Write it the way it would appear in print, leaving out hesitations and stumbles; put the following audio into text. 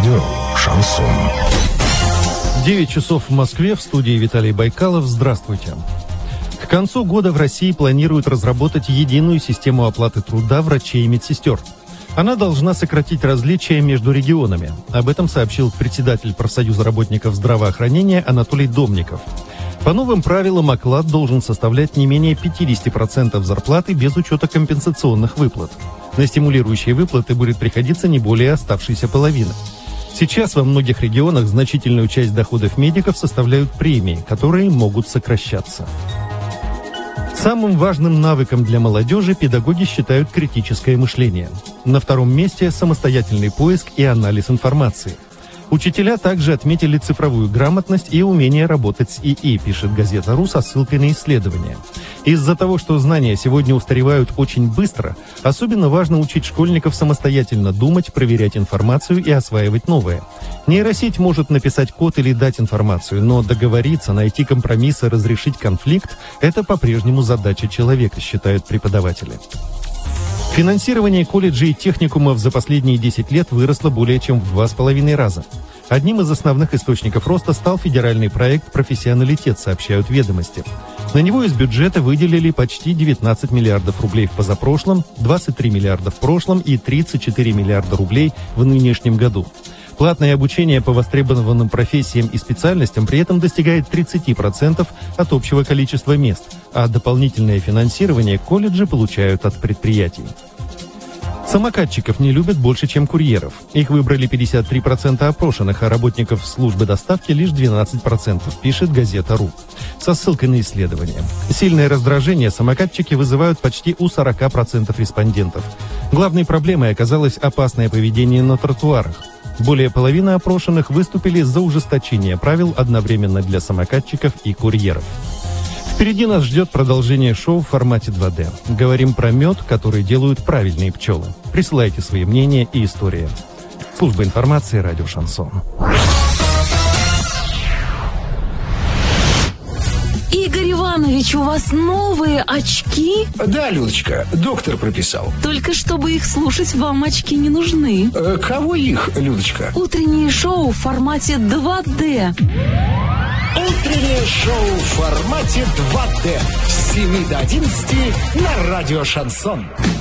Радио «Шансон». 9 часов в Москве, в студии Виталий Байкалов. Здравствуйте. К концу года в России планируют разработать единую систему оплаты труда врачей и медсестер. Она должна сократить различия между регионами. Об этом сообщил председатель профсоюза работников здравоохранения Анатолий Домников. По новым правилам оклад должен составлять не менее 50% зарплаты без учета компенсационных выплат. На стимулирующие выплаты будет приходиться не более оставшейся половины. Сейчас во многих регионах значительную часть доходов медиков составляют премии, которые могут сокращаться. Самым важным навыком для молодежи педагоги считают критическое мышление. На втором месте – самостоятельный поиск и анализ информации. Учителя также отметили цифровую грамотность и умение работать с ИИ, пишет газета «Ру» со ссылкой на исследования. Из-за того, что знания сегодня устаревают очень быстро, особенно важно учить школьников самостоятельно думать, проверять информацию и осваивать новое. Нейросеть может написать код или дать информацию, но договориться, найти компромисс и разрешить конфликт – это по-прежнему задача человека, считают преподаватели. Финансирование колледжей и техникумов за последние 10 лет выросло более чем в 2,5 раза. Одним из основных источников роста стал федеральный проект «Профессионалитет», сообщают «Ведомости». На него из бюджета выделили почти 19 миллиардов рублей в позапрошлом, 23 миллиарда в прошлом и 34 миллиарда рублей в нынешнем году. Платное обучение по востребованным профессиям и специальностям при этом достигает 30% от общего количества мест, а дополнительное финансирование колледжи получают от предприятий. Самокатчиков не любят больше, чем курьеров. Их выбрали 53% опрошенных, а работников службы доставки лишь 12%, пишет газета «Ру». Со ссылкой на исследование. Сильное раздражение самокатчики вызывают почти у 40% респондентов. Главной проблемой оказалось опасное поведение на тротуарах. Более половины опрошенных выступили за ужесточение правил одновременно для самокатчиков и курьеров. Впереди нас ждет продолжение шоу в формате 2D. Говорим про мед, который делают правильные пчелы. Присылайте свои мнения и истории. Служба информации «Радио Шансон». Игорь Иванович, у вас новые очки? Да, Людочка, доктор прописал. Только чтобы их слушать, вам очки не нужны. Кого их, Людочка? Утреннее шоу в формате 2D. Утреннее шоу в формате 2D с 7 до 11 на радио «Шансон».